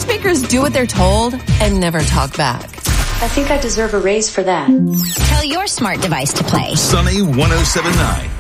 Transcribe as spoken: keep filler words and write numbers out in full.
speakers do what they're told and never talk back. I think I deserve a raise for that. Tell your smart device to play Sunny one oh seven point nine.